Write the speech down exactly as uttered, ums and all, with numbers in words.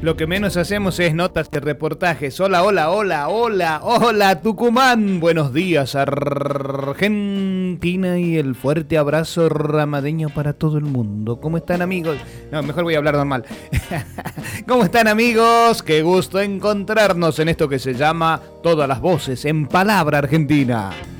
Lo que menos hacemos es notas de reportajes. Hola, hola, hola, hola, hola Tucumán. Buenos días Argentina y el fuerte abrazo ramadeño para todo el mundo. ¿Cómo están amigos? No, mejor voy a hablar normal. ¿Cómo están amigos? Qué gusto encontrarnos en esto que se llama Todas las Voces en Palabra Argentina.